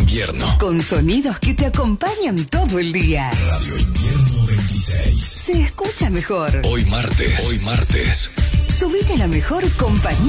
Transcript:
Invierno. Con sonidos que te acompañan todo el día. Radio Invierno 26. Se escucha mejor. Hoy martes. Subite a la mejor compañía.